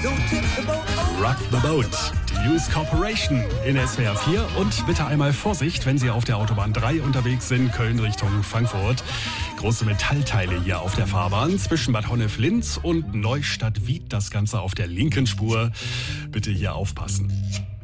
Rock the Boat, die News Corporation in SWR 4 und bitte einmal Vorsicht, wenn Sie auf der Autobahn 3 unterwegs sind, Köln Richtung Frankfurt. Große Metallteile hier auf der Fahrbahn zwischen Bad Honnef-Linz und Neustadt-Wied, das Ganze auf der linken Spur. Bitte hier aufpassen.